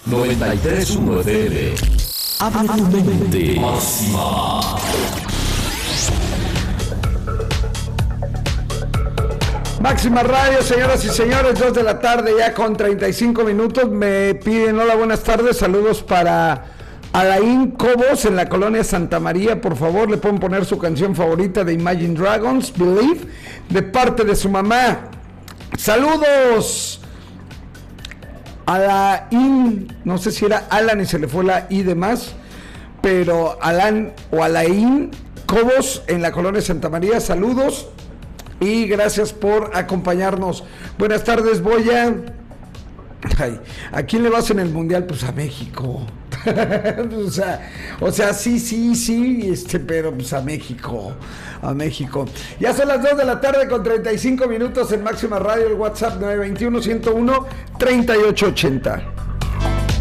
93.1 FM. Abre tu mente. Máxima. Máxima Radio, señoras y señores, 2 de la tarde ya con 35 minutos. Me piden hola, buenas tardes, saludos para Alain Cobos en la colonia Santa María. Por favor, le pueden poner su canción favorita de Imagine Dragons, Believe, de parte de su mamá. Saludos. Alain, no sé si era Alan y se le fue la I de más, pero Alan o Alain Cobos en la colonia Santa María, saludos. Y gracias por acompañarnos. Buenas tardes, Boya. Ay, ¿a quién le vas en el Mundial? Pues a México. o sea, sí, pero pues a México. Ya son las 2 de la tarde con 35 minutos en Máxima Radio, el WhatsApp 921-101-3880.